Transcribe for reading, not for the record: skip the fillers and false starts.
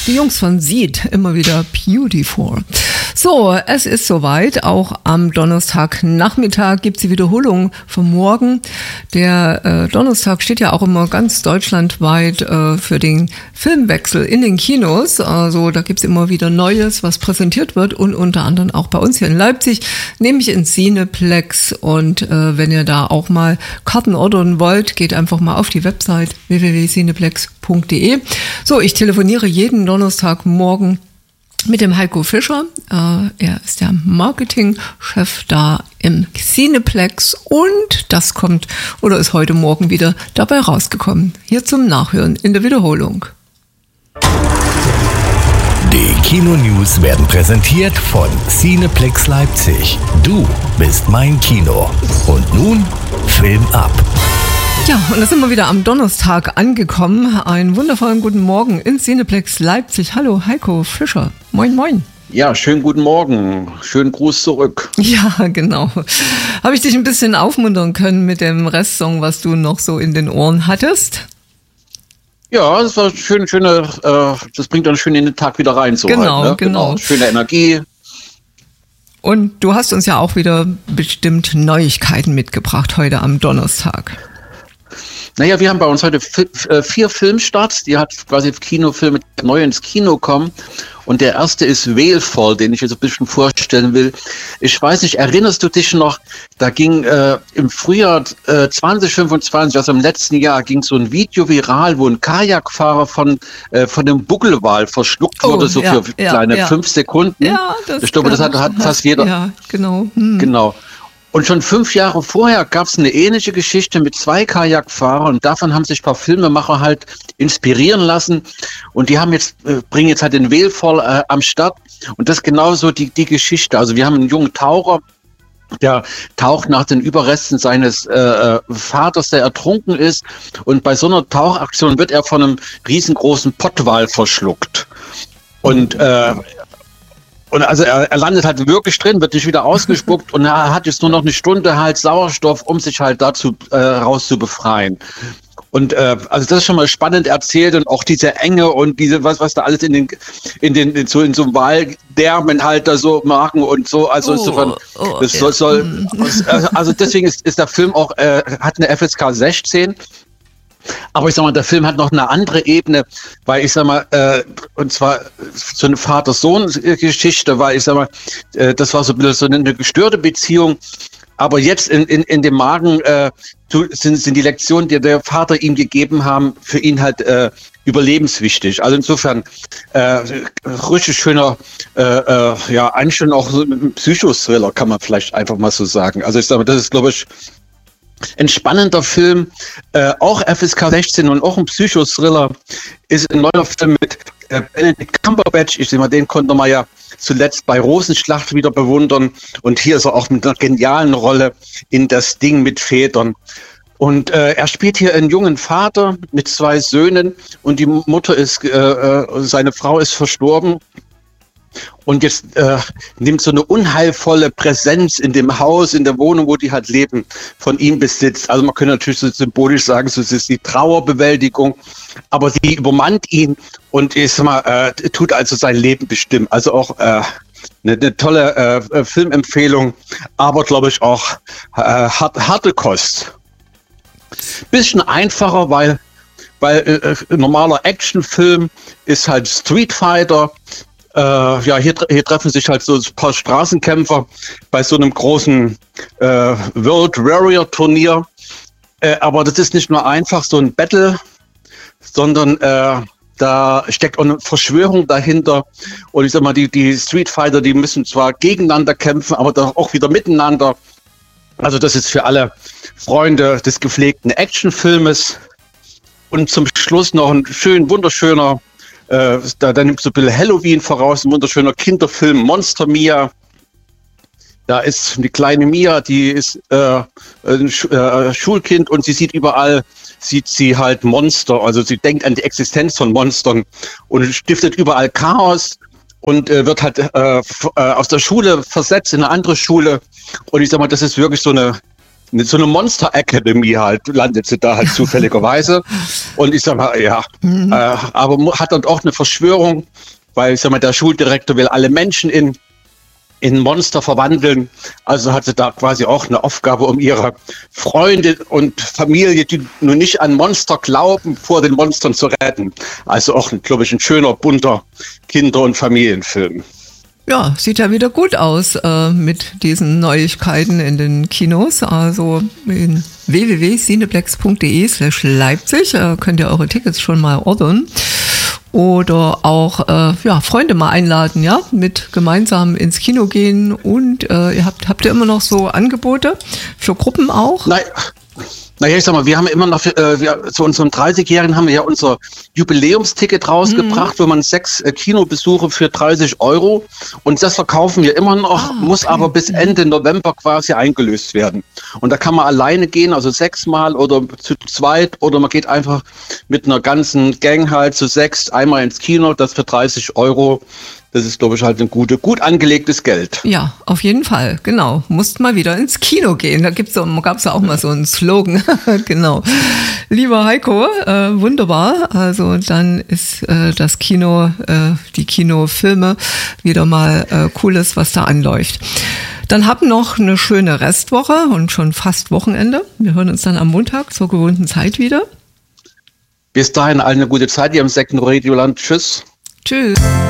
Die Jungs von Seed, immer wieder beautiful. So, es ist soweit. Auch am Donnerstagnachmittag gibt's die Wiederholung vom morgen. Der Donnerstag steht ja auch immer ganz deutschlandweit für den Filmwechsel in den Kinos. Also da gibt's immer wieder Neues, was präsentiert wird, und unter anderem auch bei uns hier in Leipzig, nämlich in Cineplex. Und wenn ihr da auch mal Karten ordern wollt, geht einfach mal auf die Website www.cineplex.de. So, ich telefoniere jeden Donnerstagmorgen mit dem Heiko Fischer. Er ist der Marketingchef da im Cineplex, und das kommt oder ist heute Morgen wieder dabei rausgekommen. Hier zum Nachhören in der Wiederholung. Die Kino-News werden präsentiert von Cineplex Leipzig. Du bist mein Kino. Und nun Film ab. Ja, und da sind wir wieder am Donnerstag angekommen. Einen wundervollen guten Morgen in Cineplex Leipzig. Hallo, Heiko Fischer. Moin, moin. Ja, schönen guten Morgen. Schönen Gruß zurück. Ja, genau. Habe ich dich ein bisschen aufmuntern können mit dem Restsong, was du noch so in den Ohren hattest? Ja, das war schön, das bringt dann schön in den Tag wieder rein. So genau, halt, ne? genau. Schöne Energie. Und du hast uns ja auch wieder bestimmt Neuigkeiten mitgebracht heute am Donnerstag. Naja, wir haben bei uns heute 4 Filmstarts, die hat quasi Kinofilme neu ins Kino kommen. Und der erste ist Whalefall, den ich jetzt ein bisschen vorstellen will. Ich weiß nicht, erinnerst du dich noch, da ging im Frühjahr 2025, also im letzten Jahr, ging so ein Video viral, wo ein Kajakfahrer von dem Buckelwal verschluckt wurde, so für kleine 5 Sekunden. Ja, ich glaube, das hat fast jeder. Ja, genau. Genau. Und schon 5 Jahre vorher gab es eine ähnliche Geschichte mit 2 Kajakfahrern, und davon haben sich ein paar Filmemacher halt inspirieren lassen, und die bringen jetzt halt den Whalefall am Start, und das ist genauso die Geschichte. Also wir haben einen jungen Taucher, der taucht nach den Überresten seines Vaters, der ertrunken ist, und bei so einer Tauchaktion wird er von einem riesengroßen Pottwal verschluckt. Und also er landet halt wirklich drin, wird nicht wieder ausgespuckt, und er hat jetzt nur noch eine Stunde halt Sauerstoff, um sich halt dazu raus zu befreien. Und also das ist schon mal spannend erzählt, und auch diese Enge und diese was da alles in so einem Waldärmen halt da so machen und so. Also insofern, also deswegen ist der Film auch hat eine FSK 16. Aber ich sag mal, der Film hat noch eine andere Ebene, weil ich sag mal, und zwar so eine Vater-Sohn-Geschichte, weil ich sag mal, das war so ein bisschen so eine gestörte Beziehung. Aber jetzt in dem Magen sind die Lektionen, die der Vater ihm gegeben haben, für ihn halt überlebenswichtig. Also insofern richtig schöner, eigentlich schon auch so ein Psychothriller, kann man vielleicht einfach mal so sagen. Also ich sag mal, das ist, glaube ich, ein spannender Film, auch FSK 16 und auch ein Psychothriller, ist ein neuer Film mit Benedict Cumberbatch. Ich denke mal, den konnte man ja zuletzt bei Rosenschlacht wieder bewundern, und hier ist er auch mit einer genialen Rolle in Das Ding mit Federn. Und er spielt hier einen jungen Vater mit 2 Söhnen, und die Mutter seine Frau ist verstorben. Und jetzt nimmt so eine unheilvolle Präsenz in dem Haus, in der Wohnung, wo die halt leben, von ihm Besitz. Also man könnte natürlich so symbolisch sagen, so ist die Trauerbewältigung, aber sie übermannt ihn, und ich sag mal, tut also sein Leben bestimmen. Also auch eine tolle Filmempfehlung, aber glaube ich auch harte Kost. Bisschen einfacher, weil ein normaler Actionfilm ist halt Street Fighter. Hier treffen sich halt so ein paar Straßenkämpfer bei so einem großen World Warrior Turnier. Aber das ist nicht nur einfach so ein Battle, sondern da steckt auch eine Verschwörung dahinter. Und ich sag mal, die Street Fighter, die müssen zwar gegeneinander kämpfen, aber dann auch wieder miteinander. Also das ist für alle Freunde des gepflegten Actionfilmes. Und zum Schluss noch ein wunderschöner, da nimmt so ein bisschen Halloween voraus, ein wunderschöner Kinderfilm, Monster Mia. Da ist die kleine Mia, die ist ein Schulkind, und sie sieht sie halt Monster. Also sie denkt an die Existenz von Monstern und stiftet überall Chaos und wird halt aus der Schule versetzt in eine andere Schule. Und ich sag mal, das ist wirklich so eine so eine Monster Academy halt, landet sie da halt zufälligerweise. Und ich sag mal, ja, aber hat dann auch eine Verschwörung, weil ich sag mal, der Schuldirektor will alle Menschen in Monster verwandeln. Also hat sie da quasi auch eine Aufgabe, um ihre Freunde und Familie, die nur nicht an Monster glauben, vor den Monstern zu retten. Also auch, glaube ich, ein schöner, bunter Kinder- und Familienfilm. Ja, sieht ja wieder gut aus mit diesen Neuigkeiten in den Kinos. Also in www.cineplex.de/Leipzig könnt ihr eure Tickets schon mal ordern. Oder auch Freunde mal einladen, ja, mit gemeinsam ins Kino gehen. Und habt ihr immer noch so Angebote für Gruppen auch? Naja, ich sag mal, wir haben immer noch, zu unserem 30-Jährigen haben wir ja unser Jubiläumsticket rausgebracht, wo man 6 Kinobesuche für 30 €, und das verkaufen wir immer noch, muss aber bis Ende November quasi eingelöst werden. Und da kann man alleine gehen, also 6-mal oder zu zweit, oder man geht einfach mit einer ganzen Gang halt zu 6 einmal ins Kino, das für 30 €. Das ist, glaube ich, halt ein gut angelegtes Geld. Ja, auf jeden Fall, genau. Musst mal wieder ins Kino gehen. Da gab's ja auch mal so einen Slogan. Genau. Lieber Heiko, wunderbar. Also dann ist das Kino, die Kinofilme wieder mal Cooles, was da anläuft. Dann habt noch eine schöne Restwoche und schon fast Wochenende. Wir hören uns dann am Montag zur gewohnten Zeit wieder. Bis dahin allen eine gute Zeit. Ihr im Second Radio Land. Tschüss. Tschüss.